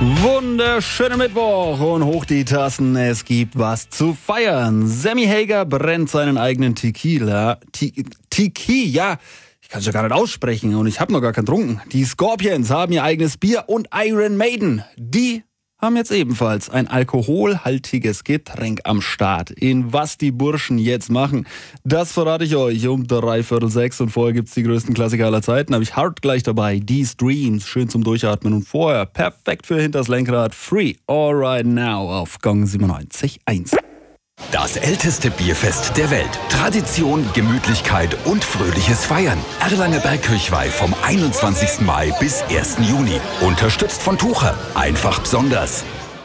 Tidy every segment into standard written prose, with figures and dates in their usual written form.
Wunderschöner Mittwoch und hoch die Tassen, es gibt was zu feiern. Sammy Hagar brennt seinen eigenen Tequila. Ja, ich kann es ja gar nicht aussprechen und ich habe noch gar keinen getrunken. Die Scorpions haben ihr eigenes Bier und Iron Maiden, die haben jetzt ebenfalls ein alkoholhaltiges Getränk am Start. In was die Burschen jetzt machen, das verrate ich euch um 5:45 und vorher gibt's die größten Klassiker aller Zeiten. Habe ich Hard gleich dabei, These Dreams, schön zum Durchatmen und vorher perfekt für hinters Lenkrad, Free All Right Now auf Gong 97.1. Das älteste Bierfest der Welt. Tradition, Gemütlichkeit und fröhliches Feiern. Erlanger Bergkirchweih vom 21. Mai bis 1. Juni. Unterstützt von Tucher. Einfach besonders.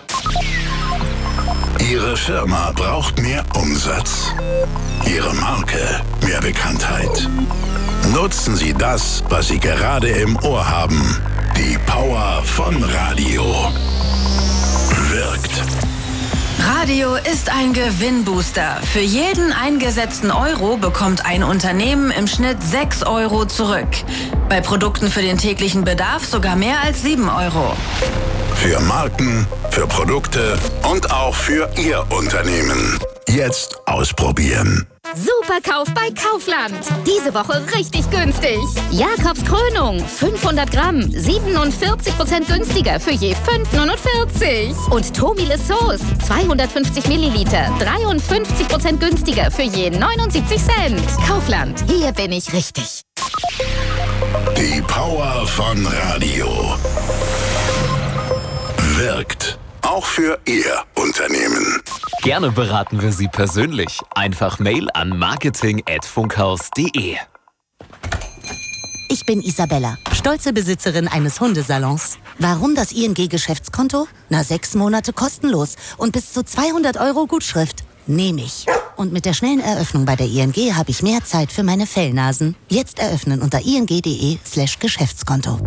Ihre Firma braucht mehr Umsatz. Ihre Marke mehr Bekanntheit. Nutzen Sie das, was Sie gerade im Ohr haben. Die Power von Radio. Wirkt. Radio ist ein Gewinnbooster. Für jeden eingesetzten Euro bekommt ein Unternehmen im Schnitt 6 Euro zurück. Bei Produkten für den täglichen Bedarf sogar mehr als 7 Euro. Für Marken, für Produkte und auch für Ihr Unternehmen. Jetzt ausprobieren. Superkauf bei Kaufland. Diese Woche richtig günstig. Jakobs Krönung, 500 Gramm, 47% günstiger für je 5,49. Und Tomiles Sauce, 250 Milliliter, 53% günstiger für je 79 Cent. Kaufland, hier bin ich richtig. Die Power von Radio. Wirkt. Auch für Ihr Unternehmen. Gerne beraten wir Sie persönlich. Einfach Mail an marketing@funkhaus.de. Ich bin Isabella, stolze Besitzerin eines Hundesalons. Warum das ING-Geschäftskonto? 6 Monate kostenlos und bis zu 200 Euro Gutschrift. Nehme ich. Und mit der schnellen Eröffnung bei der ING habe ich mehr Zeit für meine Fellnasen. Jetzt eröffnen unter ing.de/Geschäftskonto.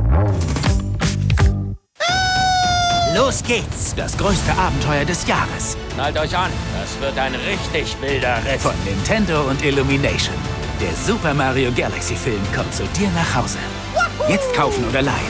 Los geht's, das größte Abenteuer des Jahres. Schnallt euch an, das wird ein richtig wilder Ritt. Von Nintendo und Illumination. Der Super Mario Galaxy Film kommt zu dir nach Hause. Jetzt kaufen oder leihen.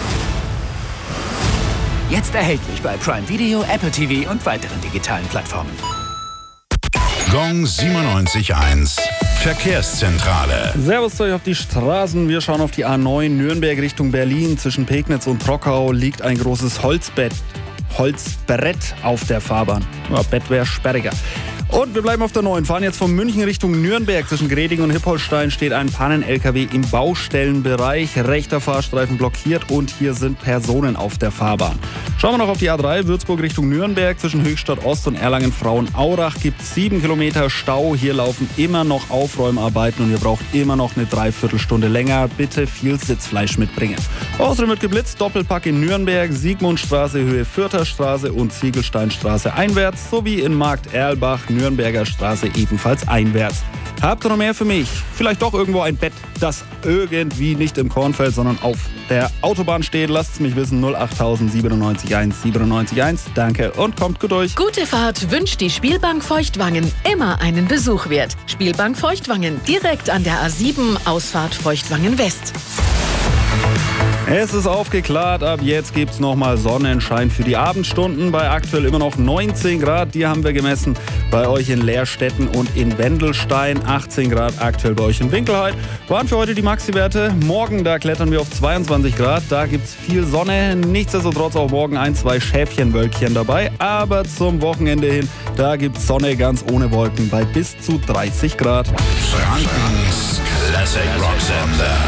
Jetzt erhältlich bei Prime Video, Apple TV und weiteren digitalen Plattformen. Gong 97.1. Verkehrszentrale. Servus zu euch auf die Straßen. Wir schauen auf die A9 Nürnberg Richtung Berlin. Zwischen Pegnitz und Trockau liegt ein großes Holzbrett auf der Fahrbahn. Ja, Bett wäre sperriger. Und wir bleiben auf der 9, fahren jetzt von München Richtung Nürnberg. Zwischen Greding und Hippolstein steht ein Pannen-LKW im Baustellenbereich. Rechter Fahrstreifen blockiert und hier sind Personen auf der Fahrbahn. Schauen wir noch auf die A3, Würzburg Richtung Nürnberg. Zwischen Höchstadt Ost und Erlangen-Frauenaurach gibt es 7 Kilometer Stau. Hier laufen immer noch Aufräumarbeiten und ihr braucht immer noch eine Dreiviertelstunde länger. Bitte viel Sitzfleisch mitbringen. Außerdem wird geblitzt, Doppelpack in Nürnberg, Siegmundstraße Höhe Fürther Straße und Ziegelsteinstraße einwärts sowie in Markt Erlbach, Nürnberger Straße ebenfalls einwärts. Habt ihr noch mehr für mich? Vielleicht doch irgendwo ein Bett, das irgendwie nicht im Kornfeld, sondern auf der Autobahn steht? Lasst es mich wissen, 08000 971 971. Danke und kommt gut durch. Gute Fahrt wünscht die Spielbank Feuchtwangen. Immer einen Besuch wert. Spielbank Feuchtwangen, direkt an der A7, Ausfahrt Feuchtwangen West. Es ist aufgeklärt, ab jetzt gibt's nochmal Sonnenschein für die Abendstunden bei aktuell immer noch 19 Grad. Die haben wir gemessen bei euch in Lehrstetten und in Wendelstein. 18 Grad aktuell bei euch in Winkelheit. Waren für heute die Maxi-Werte. Morgen, da klettern wir auf 22 Grad. Da gibt's viel Sonne. Nichtsdestotrotz auch morgen 1-2 Schäfchenwölkchen dabei. Aber zum Wochenende hin, da gibt's Sonne ganz ohne Wolken bei bis zu 30 Grad. Frankens Classic Rock Sender.